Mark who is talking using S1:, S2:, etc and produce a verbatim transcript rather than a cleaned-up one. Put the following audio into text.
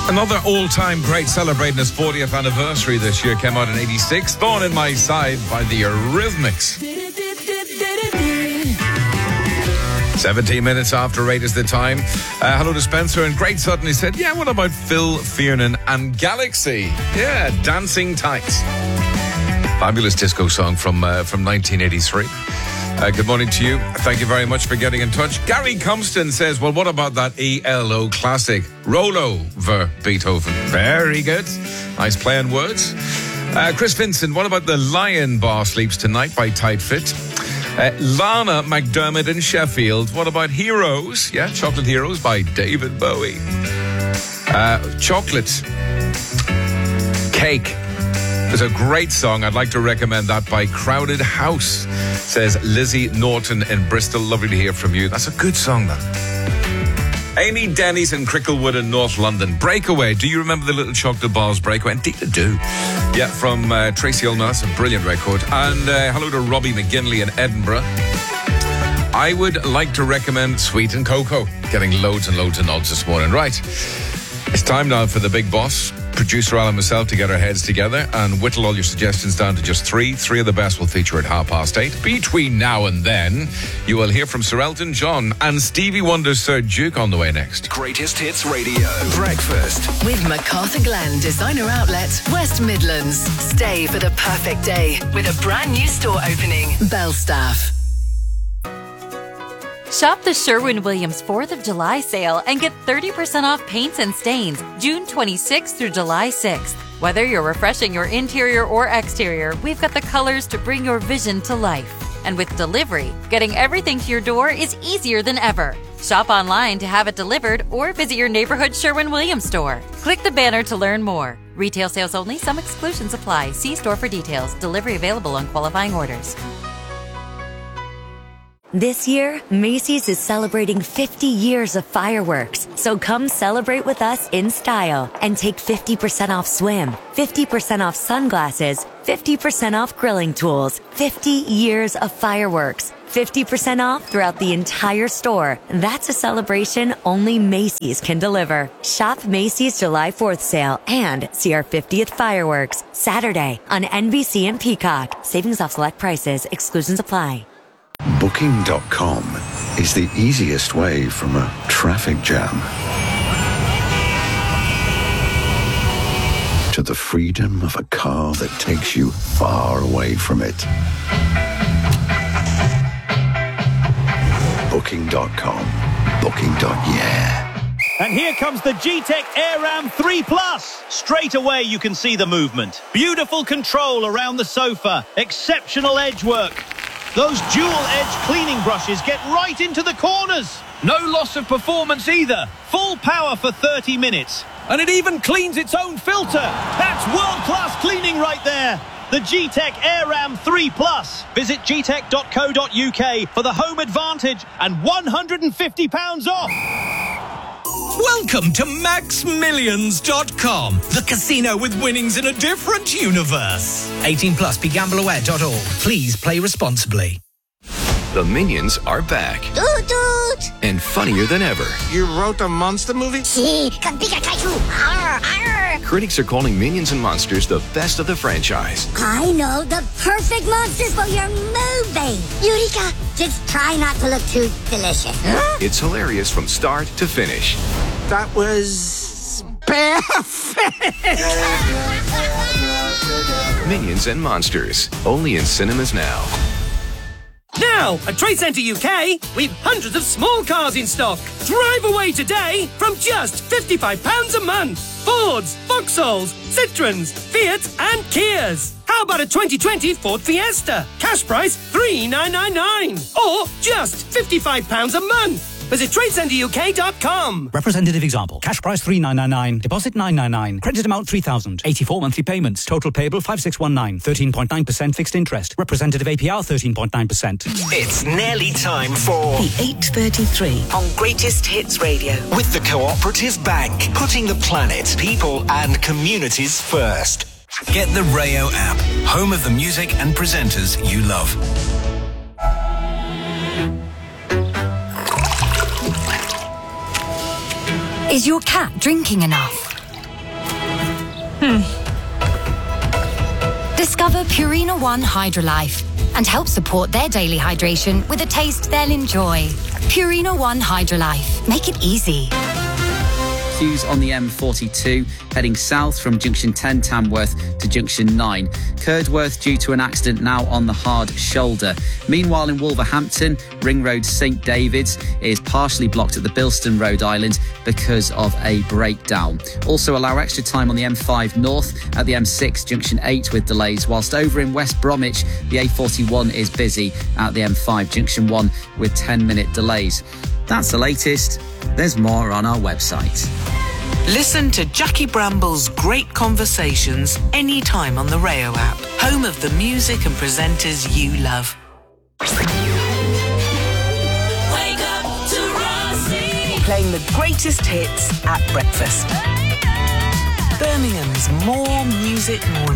S1: Another all-time great celebrating his fortieth anniversary this year came out in eighty-six. Thorn in My Side by the Eurythmics. seventeen minutes after eight is the time. Uh, hello to Spencer. And Great Sutton, he said, yeah, what about Phil Fearnan and Galaxy? Yeah, Dancing Tights. Fabulous disco song from uh, from nineteen eighty-three. Uh, good morning to you. Thank you very much for getting in touch. Gary Compston says, well, what about that E L O classic, Rollover Beethoven? Very good. Nice play on words. Uh, Chris Vincent, what about the Lion Bar Sleeps Tonight by Tight Fit? Uh, Lana McDermott in Sheffield, what about Heroes? Yeah, Chocolate Heroes by David Bowie. Uh, Chocolate Cake. There's a great song. I'd like to recommend that by Crowded House, says Lizzie Norton in Bristol. Lovely to hear from you. That's a good song, that. Amy Denny's in Cricklewood in North London. Breakaway. Do you remember the Little Chocolate Bars Breakaway? Indeed I do. Yeah, from uh, Tracy Ullman. That's a brilliant record. And uh, hello to Robbie McGinley in Edinburgh. I would like to recommend Sweet and Cocoa. Getting loads and loads of nods this morning. Right. It's time now for the big boss, producer Al and myself, to get our heads together and whittle all your suggestions down to just three. Three of the best will feature at half past eight. Between now and then, you will hear from Sir Elton John and Stevie Wonder's Sir Duke on the way next.
S2: Greatest Hits Radio. Breakfast.
S3: With MacArthur Glen Designer Outlet, West Midlands. Stay for the perfect day with a brand new store opening. Belstaff.
S4: Shop the Sherwin-Williams fourth of July sale and get thirty percent off paints and stains June twenty-sixth through July sixth. Whether you're refreshing your interior or exterior, we've got the colors to bring your vision to life. And with delivery, getting everything to your door is easier than ever. Shop online to have it delivered or visit your neighborhood Sherwin-Williams store. Click the banner to learn more. Retail sales only. Some exclusions apply. See store for details. Delivery available on qualifying orders.
S5: This year, Macy's is celebrating fifty years of fireworks. So come celebrate with us in style and take fifty percent off swim, fifty percent off sunglasses, fifty percent off grilling tools, fifty years of fireworks, fifty percent off throughout the entire store. That's a celebration only Macy's can deliver. Shop Macy's July fourth sale and see our fiftieth fireworks Saturday on N B C and Peacock. Savings off select prices. Exclusions apply.
S6: Booking dot com is the easiest way from a traffic jam to the freedom of a car that takes you far away from it. Booking dot com. Booking. Yeah.
S7: And here comes the G-Tech AirRam three plus. Straight away you can see the movement. Beautiful control around the sofa. Exceptional edge work. Those dual-edge cleaning brushes get right into the corners. No loss of performance either. Full power for thirty minutes. And it even cleans its own filter. That's world-class cleaning right there. The G-Tech AirRam three plus. Visit g tech dot co dot u k for the home advantage and one hundred fifty pounds off.
S8: Welcome to max millions dot com, the casino with winnings in a different universe. eighteen plus, be gamble aware dot org. Please play responsibly.
S2: The Minions are back.
S9: Toot toot!
S2: And funnier than ever.
S10: You wrote a monster movie?
S9: Si, Kapiga Kaiju! Arr, arr!
S2: Critics are calling Minions and Monsters the best of the franchise.
S9: I know the perfect monsters for your movie! Eureka! Just try not to look too delicious. Huh?
S2: It's hilarious from start to finish.
S10: That was perfect!
S2: Minions and Monsters, only in cinemas now.
S11: Now, at Trade Centre U K, we've hundreds of small cars in stock. Drive away today from just fifty-five pounds a month. Fords, Vauxhalls, Citroens, Fiat and Kias. How about a twenty twenty Ford Fiesta? Cash price three thousand nine hundred ninety-nine. Or just fifty-five pounds a month. Visit trade centre u k dot com.
S12: Representative example. Cash price three thousand nine hundred ninety-nine. Deposit nine hundred ninety-nine. Credit amount three thousand. eighty-four monthly payments. Total payable five thousand six hundred nineteen. thirteen point nine percent fixed interest. Representative A P R thirteen point nine percent.
S8: It's nearly time for
S3: The eight thirty-three on Greatest Hits Radio.
S8: with the Cooperative Bank, putting the planet, people and communities first. Get the Rayo app, home of the music and presenters you love.
S13: Is your cat drinking enough? Discover Purina One Hydrolife and help support their daily hydration with a taste they'll enjoy. Purina One Hydrolife. Make it easy.
S14: Queues on the M forty-two, heading south from junction ten Tamworth to junction nine. Curdworth due to an accident now on the hard shoulder. Meanwhile, in Wolverhampton, Ring Road St David's is partially blocked at the Bilston Road Island because of a breakdown. Also allow extra time on the M five north at the M six junction eight with delays, whilst over in West Bromwich, the A forty-one is busy at the M five junction one with ten minute delays. That's the latest. There's more on our website.
S15: Listen to Jackie Bramble's great conversations anytime on the Rayo app, home of the music and presenters you love.
S16: Wake up to Rossi.
S15: Playing the greatest hits at breakfast. Birmingham's More Music Morning.